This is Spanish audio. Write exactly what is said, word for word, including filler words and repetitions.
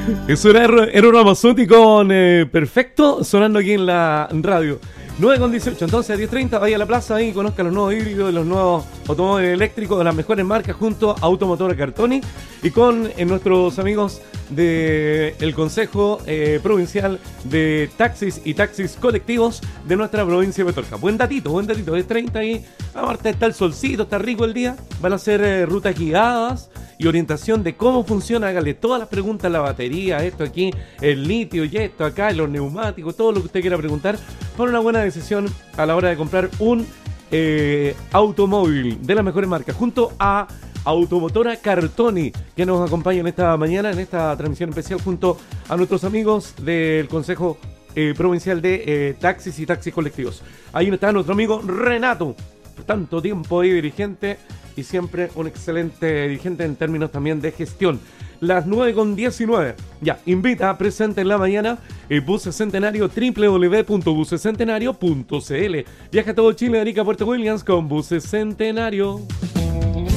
Eso era, era un Amazotti con eh, Perfecto sonando aquí en la radio. nueve con dieciocho, entonces a diez treinta vaya a la plaza y conozca los nuevos híbridos, los nuevos automóviles eléctricos de las mejores marcas junto a Automotora Cartoni y con eh, nuestros amigos del Consejo eh, Provincial de Taxis y Taxis Colectivos de nuestra provincia de Petorca. Buen datito, buen datito, diez treinta y aparte está el solcito, está rico el día, van a hacer eh, rutas guiadas y orientación de cómo funciona, hágale todas las preguntas, la batería, esto aquí, el litio y esto acá, los neumáticos, todo lo que usted quiera preguntar, para una buena decisión a la hora de comprar un eh, automóvil de las mejores marcas, junto a Automotora Cartoni, que nos acompaña en esta mañana, en esta transmisión especial, junto a nuestros amigos del Consejo eh, Provincial de eh, Taxis y Taxis Colectivos. Ahí está nuestro amigo Renato, por tanto tiempo ahí dirigente, y siempre un excelente dirigente en términos también de gestión. Las nueve con diecinueve. Ya, invita, presente en la mañana, el Buses Centenario, doble u doble u doble u punto buses centenario punto c l. Viaja a todo Chile, de Arica a Puerto Williams con Buses Centenario.